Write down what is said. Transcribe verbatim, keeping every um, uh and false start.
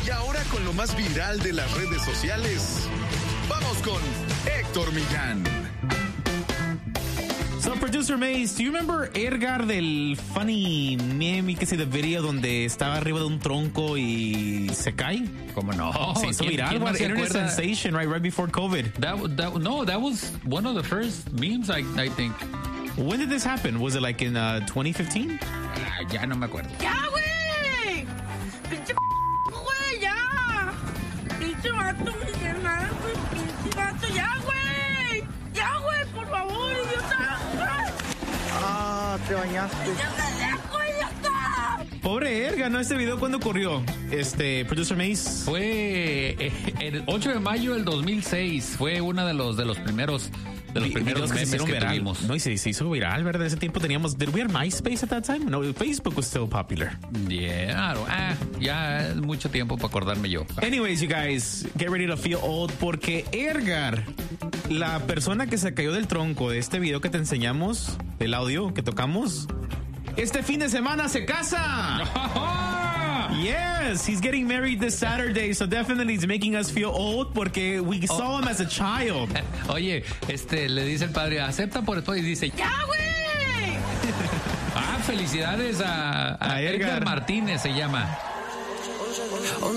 Y ahora con lo más viral de las redes sociales, vamos con Héctor Millán. So, Producer Mace, do you remember Edgar del funny meme, que sé, the video donde estaba arriba de un tronco y se cae? ¿Cómo no? Se hizo viral, no was se internet acuerda? sensation, right, right before COVID. That, that, no, that was one of the first memes, I, I think. When did this happen? Was it like in uh, twenty fifteen? Ah, ya no me acuerdo. ¡Ya, güey! ¡Pinche güey, ya! ¡Pinche vato, Miguel Ángel! ¡Pinche vato, ya, güey! ¡Ya, güey, por favor, idiota! Ah, te bañaste. ¡Ya, ya, güey, ya está! Pobre Edgar, ¿no? Este video, ¿cuándo ocurrió? Este, Producer Mace. Fue eh, el ocho de mayo del dos mil seis. Fue uno de los, de los primeros... De los Vi- primeros videos que se memes hicieron que viral. tuvimos. No, y se, se hizo viral, ¿verdad? En ese tiempo teníamos... Did we have MySpace at that time? No, Facebook was still popular. Yeah, ah, ya es mucho tiempo para acordarme yo. Anyways, you guys, get ready to feel old, porque Edgar, la persona que se cayó del tronco de este video que te enseñamos, el audio que tocamos, este fin de semana se casa. Yes, he's getting married this Saturday, so definitely it's making us feel old porque we saw him as a child. Oye, este, le dice el padre, acepta por esto y dice, ¡Ya, güey! ah, felicidades a, a, A Edgar. Edgar Martínez se llama.